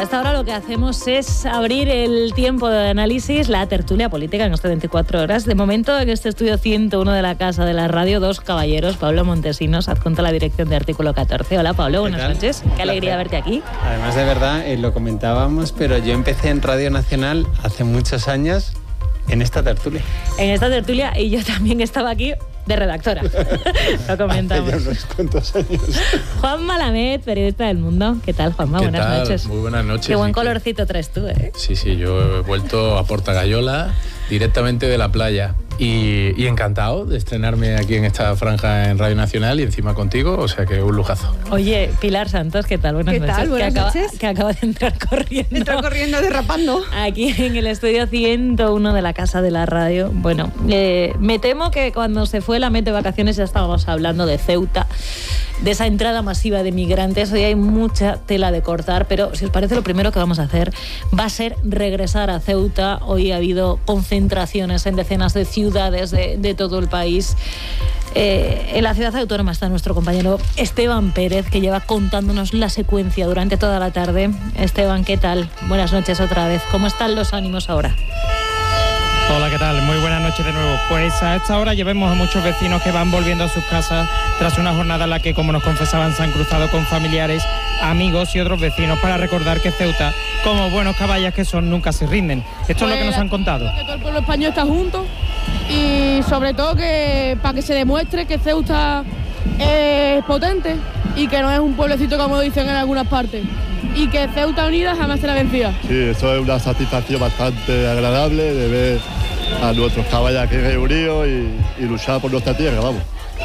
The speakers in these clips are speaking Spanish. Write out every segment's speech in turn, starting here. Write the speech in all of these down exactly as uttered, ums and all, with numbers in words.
esta hora lo que hacemos es abrir el tiempo de análisis, la tertulia política en estas veinticuatro horas. De momento, en este estudio ciento uno de la Casa de la Radio, dos caballeros, Pablo Montesinos, adjunto a la dirección de Artículo catorce. Hola, Pablo, buenas tal? noches. Qué alegría verte aquí. Además, de verdad, eh, lo comentábamos, pero yo empecé en Radio Nacional hace muchos años en esta tertulia. En esta tertulia, y yo también estaba aquí de redactora. Lo comentamos. Hace ya unos cuantos años. Juan Malamed, periodista del Mundo. ¿Qué tal, Juanma? ¿Qué Buenas tal? noches. Muy buenas noches. Qué buen Y que- colorcito traes tú, ¿eh? Sí, sí, yo he vuelto a Portagayola directamente de la playa y, y encantado de estrenarme aquí en esta franja en Radio Nacional y encima contigo, o sea que un lujazo. Oye, Pilar Santos, ¿qué tal? Buenas ¿Qué noches. tal? Buenas que acaba, noches. Que acaba de entrar corriendo. Entró corriendo, derrapando. Aquí en el estudio ciento uno de la Casa de la Radio. Bueno, eh, me temo que cuando se fue la Met de vacaciones ya estábamos hablando de Ceuta, de esa entrada masiva de migrantes. Hoy hay mucha tela de cortar, pero si os parece, lo primero que vamos a hacer va a ser regresar a Ceuta. Hoy ha habido concentraciones en decenas de ciudades de, de todo el país. Eh, en la ciudad autónoma está nuestro compañero Esteban Pérez, que lleva contándonos la secuencia durante toda la tarde. Esteban, ¿qué tal? Buenas noches otra vez. ¿Cómo están los ánimos ahora? Hola, ¿qué tal? Muy buenas noches de nuevo. Pues a esta hora ya vemos a muchos vecinos que van volviendo a sus casas tras una jornada en la que, como nos confesaban, se han cruzado con familiares, amigos y otros vecinos para recordar que Ceuta, como buenos caballas que son, nunca se rinden. Esto es lo que nos han contado. Que todo el pueblo español está junto y sobre todo que para que se demuestre que Ceuta es potente y que no es un pueblecito como dicen en algunas partes, y que Ceuta unida jamás será vencida. Sí, eso es una satisfacción bastante agradable de ver a nuestros caballos aquí reunidos y, y luchar por nuestra tierra, vamos.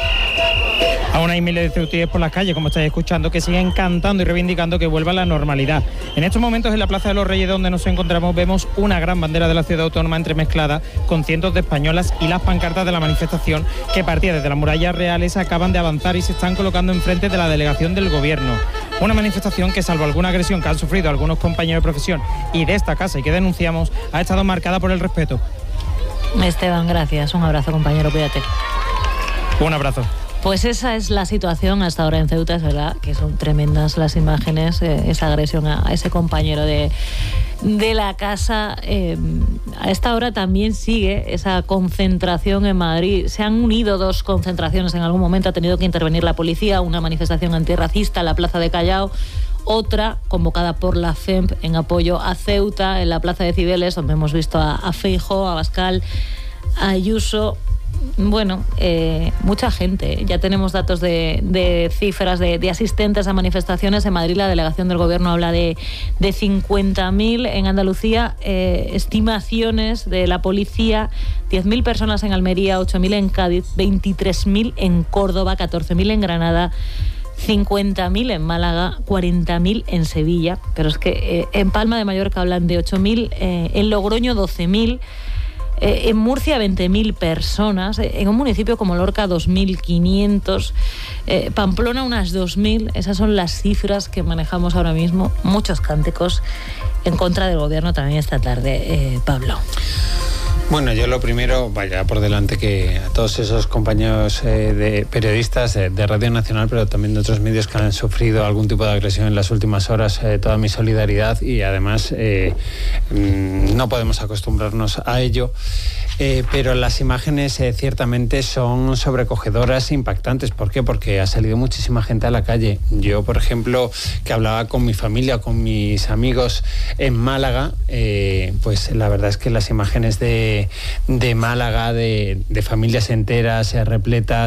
Aún hay miles de ceutíes por las calles, como estáis escuchando, que siguen cantando y reivindicando que vuelva la normalidad. En estos momentos, en la Plaza de los Reyes, donde nos encontramos, vemos una gran bandera de la ciudad autónoma entremezclada con cientos de españolas y las pancartas de la manifestación que partía desde las murallas reales acaban de avanzar y se están colocando enfrente de la delegación del gobierno. Una manifestación que, salvo alguna agresión que han sufrido algunos compañeros de profesión y de esta casa y que denunciamos, ha estado marcada por el respeto. Esteban, gracias. Un abrazo, compañero. Cuídate. Un abrazo. Pues esa es la situación hasta ahora en Ceuta. Es verdad que son tremendas las imágenes, eh, esa agresión a, a ese compañero de, de la casa. Eh, a esta hora también sigue esa concentración en Madrid. Se han unido dos concentraciones en algún momento. Ha tenido que intervenir la policía, una manifestación antirracista en la Plaza de Callao, otra convocada por la F E M P en apoyo a Ceuta en la Plaza de Cibeles, donde hemos visto a, a Feijóo, a Abascal, a Ayuso. Bueno, eh, mucha gente. Ya tenemos datos de, de cifras de, de asistentes a manifestaciones. En Madrid la delegación del gobierno habla de, de cincuenta mil. En Andalucía, eh, estimaciones de la policía, diez mil personas en Almería, ocho mil en Cádiz, veintitrés mil en Córdoba, catorce mil en Granada, cincuenta mil en Málaga, cuarenta mil en Sevilla. Pero es que eh, en Palma de Mallorca hablan de ocho mil, eh, en Logroño doce mil. Eh, en Murcia veinte mil personas, eh, en un municipio como Lorca dos mil quinientos, eh, Pamplona unas dos mil. Esas son las cifras que manejamos ahora mismo. Muchos cánticos en contra del gobierno también esta tarde, eh, Pablo. Bueno, yo lo primero, vaya por delante que a todos esos compañeros eh, de periodistas eh, de Radio Nacional, pero también de otros medios que han sufrido algún tipo de agresión en las últimas horas, eh, toda mi solidaridad, y además eh, mmm, no podemos acostumbrarnos a ello. Eh, pero las imágenes eh, ciertamente son sobrecogedoras e impactantes. ¿Por qué? Porque ha salido muchísima gente a la calle. Yo, por ejemplo, que hablaba con mi familia, con mis amigos en Málaga, eh, pues la verdad es que las imágenes de, de Málaga, de, de familias enteras, eh, repletas,